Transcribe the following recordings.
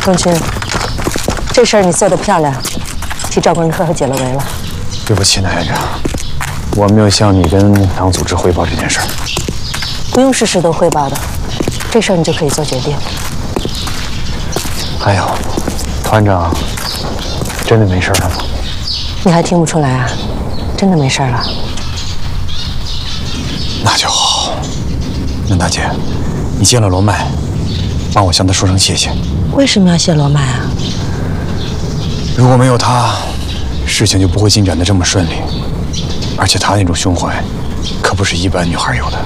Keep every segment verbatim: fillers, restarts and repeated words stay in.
东君，这事儿你做得漂亮，替赵官科和解了围了。 对不起，南院长，我没有向你跟党组织汇报这件事儿。 不用事事都汇报的，这事儿你就可以做决定。 还有，团长真的没事了吗？ 你还听不出来啊？真的没事了。 那就好。任大姐，你见了罗麦，帮我向他说声谢谢。 为什么要谢罗麦啊？ 如果没有他，事情就不会进展得这么顺利。而且他那种胸怀，可不是一般女孩有的。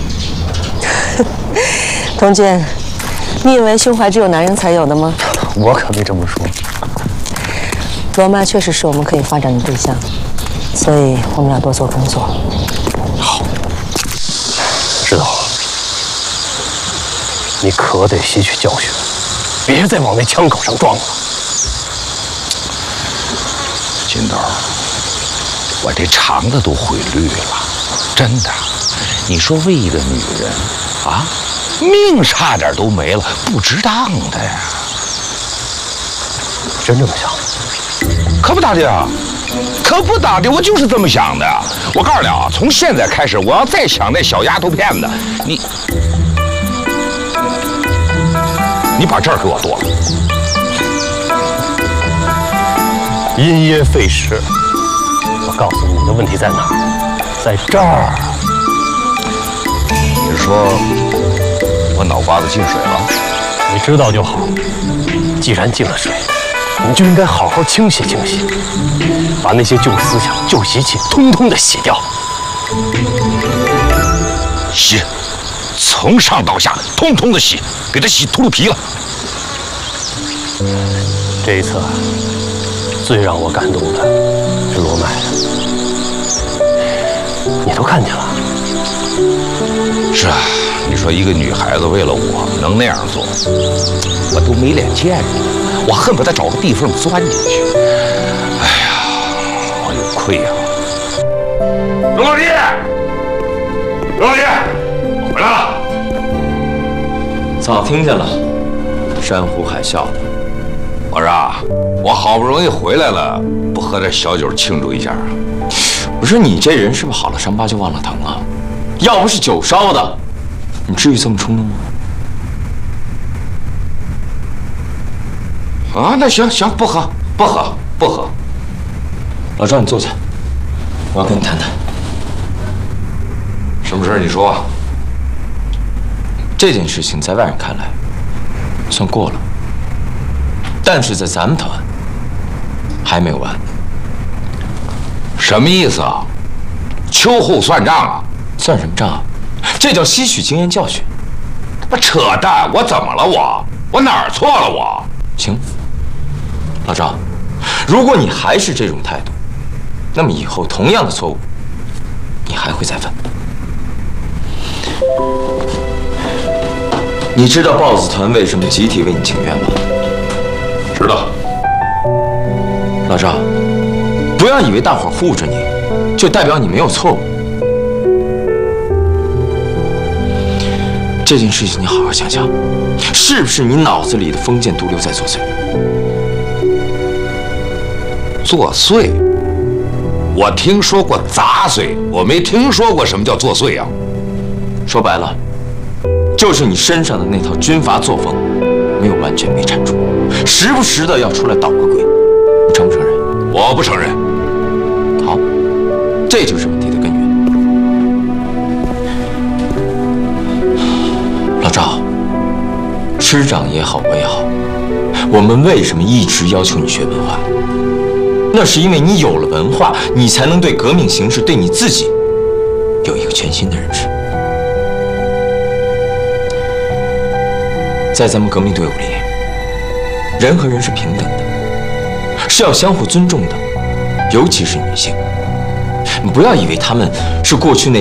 童军，你以为胸怀只有男人才有的吗？ 我可没这么说。 罗麦确实是我们可以发展的对象，所以我们要多做工作。 好， 知道了。你可得吸取教训，别再往那枪口上撞了。 金斗，我这肠子都悔绿了，真的。你说为一个女人啊，命差点都没了，不值当的呀。 真这么想？ 可不咋的啊，可不咋的，我就是这么想的。我告诉你啊，从现在开始，我要再想那小丫头片子，你你把这儿给我剁了。 因噎废食。我告诉你，你的问题在哪儿？在这儿。 你是说我脑瓜子进水了？ 你知道就好。既然进了水，你就应该好好清洗清洗，把那些旧思想、旧习气通通的洗掉。 洗，从上到下通通的洗，给它洗秃噜皮了。 这一次最让我感动的是罗麦，你都看见了。 是啊，你说一个女孩子为了我能那样做，我都没脸见你，我恨不得找个地缝钻进去。哎呀，我有愧呀、啊！刘老弟，刘老弟，我回来了。 早听见了，山呼海啸的。 我说啊，我好不容易回来了，不喝点小酒庆祝一下啊？ 我说你这人是不是好了伤疤就忘了疼啊？要不是酒烧的，你至于这么冲动吗？ 啊，那行行，不喝不喝不喝。 老赵，你坐下，我要跟你谈谈。 什么事儿？你说。 这件事情在外人看来算过了，但是在咱们团还没有完。 什么意思啊？秋后算账啊？ 算什么账啊？这叫吸取经验教训。 他妈扯淡！我怎么了？我我哪儿错了？我行，老赵，如果你还是这种态度，那么以后同样的错误，你还会再犯。你知道豹子团为什么集体为你请愿吗？ 知道。 老赵，不要以为大伙儿护着你，就代表你没有错误。这件事情你好好想想，是不是你脑子里的封建毒瘤在作祟？ 作祟？我听说过杂碎，我没听说过什么叫作祟啊。 说白了，就是你身上的那套军阀作风没有完全被铲除，时不时的要出来捣个鬼，你承不承认？ 我不承认。 好，这就是问题的根源。老赵，师长也好，我也好，我们为什么一直要求你学文化？那是因为你有了文化，你才能对革命形势、对你自己有一个全新的认识。在咱们革命队伍里，人和人是平等的，是要相互尊重的，尤其是女性。你不要以为她们是过去那